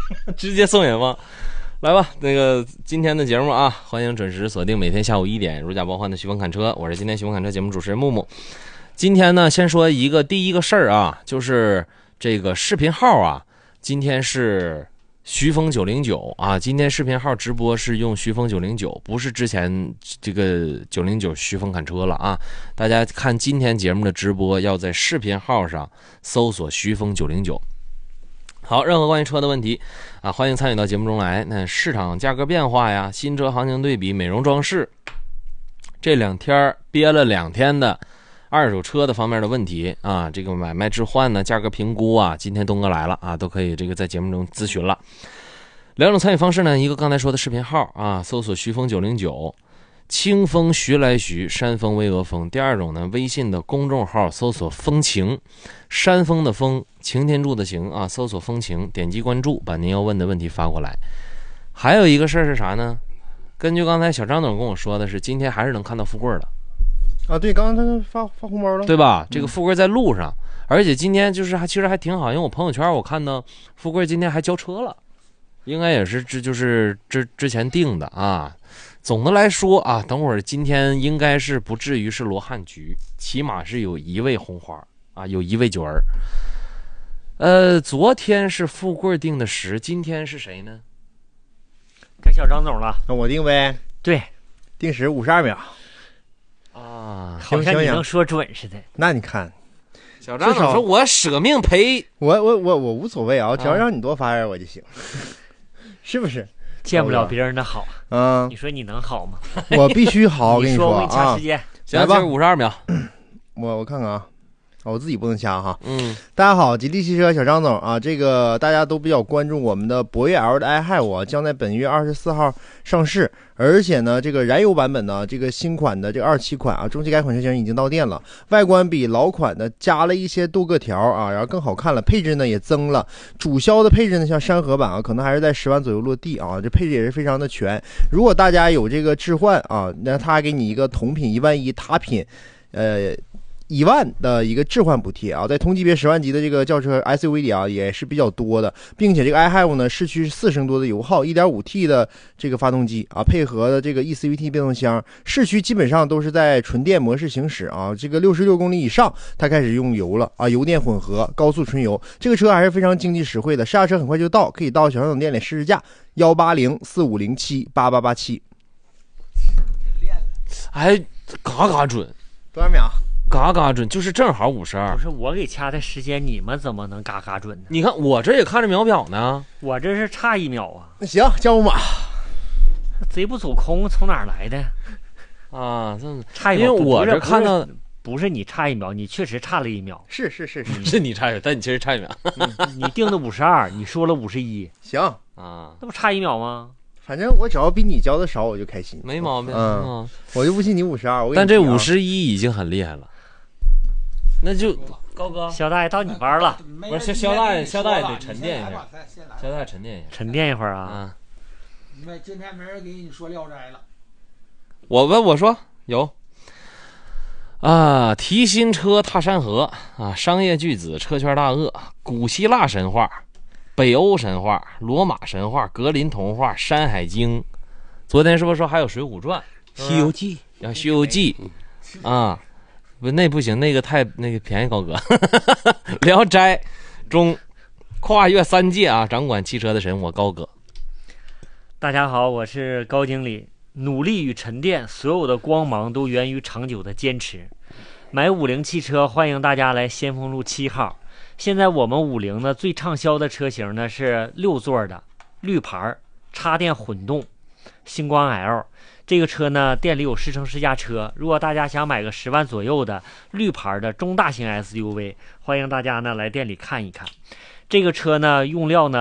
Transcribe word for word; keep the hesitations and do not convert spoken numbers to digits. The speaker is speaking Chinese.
直接送远方。来吧，那个今天的节目啊，欢迎准时锁定每天下午一点如假包换的徐峰侃车，我是今天徐峰侃车节目主持人木木。今天呢，先说一个第一个事儿啊，就是这个视频号啊，今天是徐峰九零九啊，今天视频号直播是用徐峰九零九，不是之前这个九零九徐峰侃车了啊。大家看今天节目的直播，要在视频号上搜索徐峰九零九。好，任何关于车的问题啊，欢迎参与到节目中来。那市场价格变化呀，新车行情对比，美容装饰，这两天憋了两天的二手车的方面的问题啊，这个买卖置换呢，价格评估啊，今天东哥来了啊，都可以这个在节目中咨询了。两种参与方式呢，一个刚才说的视频号啊，搜索徐峰九零九，清风徐来徐，山峰巍峨峰。第二种呢，微信的公众号搜索风情，山峰的峰，擎天柱的擎啊，搜索风情，点击关注，把您要问的问题发过来。还有一个事儿是啥呢？根据刚才小张总跟我说的是，今天还是能看到富贵的啊，对，刚刚他发发红包了， 对吧？这个富贵在路上，嗯、而且今天就是还其实还挺好，因为我朋友圈我看到富贵今天还交车了，应该也是这就是之之前定的啊。总的来说啊，等会儿今天应该是不至于是罗汉局，起码是有一位红花啊，有一位九儿。呃，昨天是富贵定的十，今天是谁呢？ 该小张总了， 那我定呗。 对， 定时五十二秒啊， 好像你能说准似的。 那你看， 小张总说我舍命赔， 我我我我无所谓啊，只要让你多发点我就行，是不是？ 见不了别人的好， 嗯， 你说你能好吗？ 我必须好，我跟你说啊。掐时间， 来吧，五十二秒。 我我看看啊，我自己不能掐哈。 嗯， 大家好，吉利汽车小张总啊，这个大家都比较关注我们的博越 L 的 i Have 将在本月二十四号上市，而且呢，这个燃油版本呢，这个新款的这个二七款啊，中期改款车型已经到店了，外观比老款的加了一些镀铬条啊，然后更好看了，配置呢也增了，主销的配置呢像山河版啊，可能还是在十万左右落地啊，这配置也是非常的全。如果大家有这个置换啊，那他还给你一个同品一万一，他品，呃。一万的一个置换补贴啊，在同级别十万级的这个轿车 S U V 里啊，也是比较多的，并且这个 i Have 呢，市区四升多的油耗 ，一点五 T 的这个发动机啊，配合的这个 E C V T 变速箱，市区基本上都是在纯电模式行驶啊，这个六十六公里以上，它开始用油了啊，油电混合，高速纯油，这个车还是非常经济实惠的，试驾车很快就到，可以到小张总店里试试驾，幺八零四五零七八八八七。 哎，嘎嘎准， 多少秒？ 嘎嘎准，就是正好五十二。 不是我给掐的时间，你们怎么能嘎嘎准呢？ 你看我这也看着秒表呢， 我这是差一秒啊。 那行，交五码。 贼不走空，从哪儿来的？ 啊，这差一秒。 因为我这看到不是你差一秒，你确实差了一秒。 是是是是， 是你差一秒，但你其实差一秒。 你你定的五十二，你说了五十一。 行啊， 那不差一秒吗？ 反正我只要比你交的少，我就开心。 没毛病。 嗯，嗯我就不信你五十二。 但这五十一已经很厉害了。那就高哥，肖大爷到你班了。 不是肖大爷，肖大爷得沉淀一下，肖大爷沉淀一下， 沉淀一会儿啊。 啊， 没，今天没人给你说《聊斋》了。 我问我说有啊，提新车踏山河啊，商业巨子，车圈大鳄，古希腊神话，北欧神话，罗马神话，格林童话，山海经。昨天是不是说还有《水浒传》《 西游记》 啊，《西游记》啊。不，那不行，那个太那个便宜高哥。聊斋中跨越三界啊，掌管汽车的神我高哥。 大家好，我是高经理。努力与沉淀，所有的光芒都源于长久的坚持。买五菱汽车，欢迎大家来先锋路七号。现在我们五菱呢最畅销的车型呢是六座的绿牌插电混动星光 L。这个车呢，店里有试乘试驾车。如果大家想买个十万左右的绿牌的中大型 S U V， 欢迎大家呢来店里看一看。这个车呢，用料呢。